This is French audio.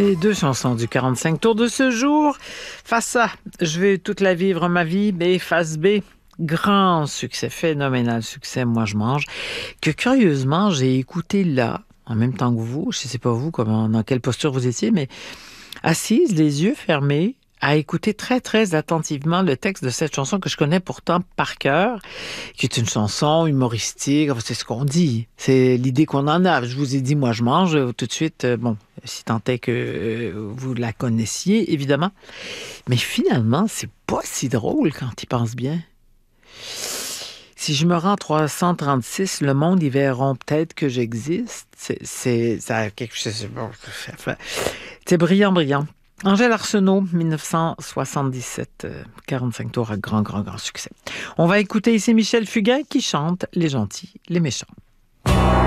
Les deux chansons du 45 tours de ce jour. Face A, je vais toute la vivre ma vie. B, face B, grand succès, phénoménal succès, moi je mange, que curieusement j'ai écouté là, en même temps que vous, je ne sais pas vous, dans quelle posture vous étiez, mais assise, les yeux fermés, à écouter très, très attentivement le texte de cette chanson que je connais pourtant par cœur, qui est une chanson humoristique, c'est ce qu'on dit, c'est l'idée qu'on en a. Je vous ai dit, moi je mange, tout de suite, si tant est que vous la connaissiez, évidemment. Mais finalement, c'est pas si drôle quand tu y penses bien. Si je me rends 336, le monde, ils verront peut-être que j'existe. C'est brillant, brillant. Angèle Arsenault, 1977, 45 tours à grand succès. On va écouter ici Michel Fugain qui chante Les gentils, les méchants.